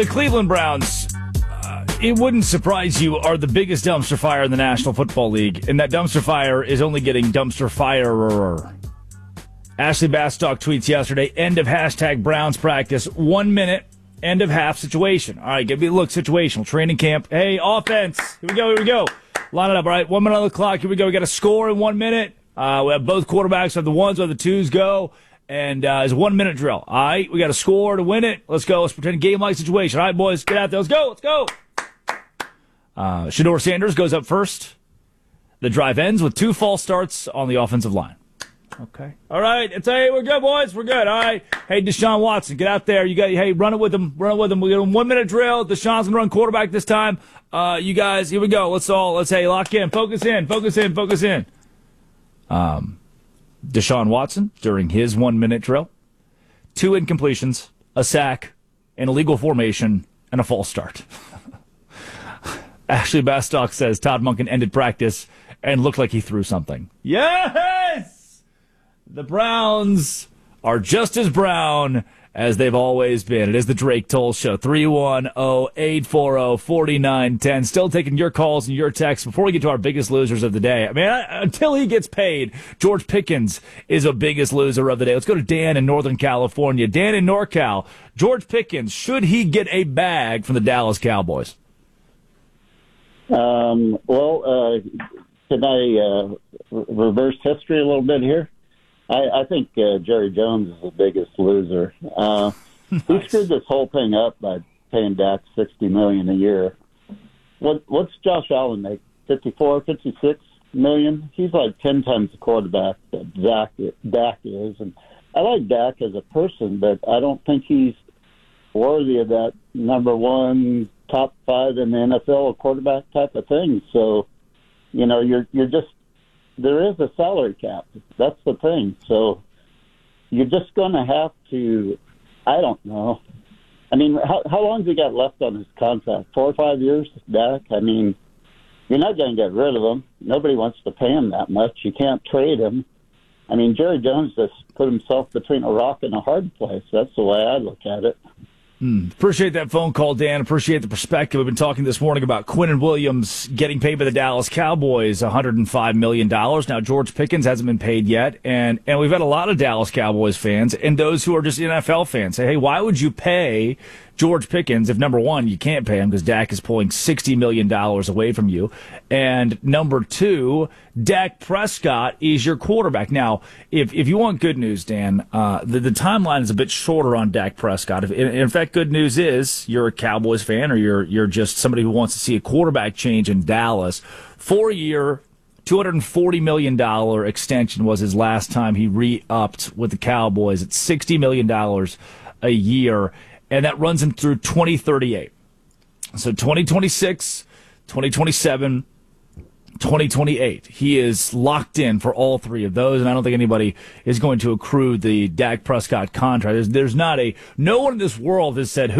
The Cleveland Browns, it wouldn't surprise you, are the biggest dumpster fire in the National Football League, and that dumpster fire is only getting dumpster firer. Ashley Bastock tweets yesterday, end of hashtag Browns practice, 1 minute, end of half situation. All right, give me a look, situational, training camp. Hey, offense, here we go. Line it up, all right, 1 minute on the clock, here we go. We got a score in 1 minute. We have both quarterbacks, have the ones, we have the twos go. And it's a 1 minute drill. All right, we got a score to win it. Let's go. Let's pretend a game-like situation. All right, boys, get out there. Let's go. Shedeur Sanders goes up first. The drive ends with 2 false starts on the offensive line. Okay. All right. Hey, we're good, boys. We're good. All right. Hey, Deshaun Watson, get out there. Hey, run it with him. We got a 1 minute drill. Deshaun's gonna run quarterback this time. You guys, here we go. Let's lock in. Focus in. Deshaun Watson, during his 1 minute drill, 2 incompletions, a sack, an illegal formation, and a false start. Ashley Bastock says Todd Monken ended practice and looked like he threw something. Yes! The Browns are just as brown as they've always been. It is the Drake Toll Show. 310-840-4910. Still taking your calls and your texts before we get to our biggest losers of the day. I mean, until he gets paid, George Pickens is a biggest loser of the day. Let's go to Dan in Northern California. Dan in NorCal. George Pickens, should he get a bag from the Dallas Cowboys? Can I reverse history a little bit here? I think Jerry Jones is the biggest loser. Nice. He screwed this whole thing up by paying Dak $60 million a year. What's Josh Allen make? 54, 56 million? He's like 10 times the quarterback that Dak is. And I like Dak as a person, but I don't think he's worthy of that number 1, top 5 in the NFL quarterback type of thing. So, you're just. There is a salary cap. That's the thing. So you're just going to have to, I don't know. I mean, how long has he got left on his contract? 4 or 5 years, Dak? I mean, you're not going to get rid of him. Nobody wants to pay him that much. You can't trade him. I mean, Jerry Jones just put himself between a rock and a hard place. That's the way I look at it. Appreciate that phone call, Dan. Appreciate the perspective. We've been talking this morning about Quinnen Williams getting paid by the Dallas Cowboys $105 million. Now, George Pickens hasn't been paid yet. And we've had a lot of Dallas Cowboys fans and those who are just NFL fans say, hey, why would you pay George Pickens if, number 1, you can't pay him because Dak is pulling $60 million away from you, and number 2, Dak Prescott is your quarterback. Now, if you want good news, Dan, the timeline is a bit shorter on Dak Prescott. In fact, good news is you're a Cowboys fan or you're just somebody who wants to see a quarterback change in Dallas. 4-year, $240 million extension was his last time he re-upped with the Cowboys. It's $60 million a year. And that runs him through 2038. So 2026, 2027, 2028. He is locked in for all 3 of those, and I don't think anybody is going to accrue the Dak Prescott contract. No one in this world has said,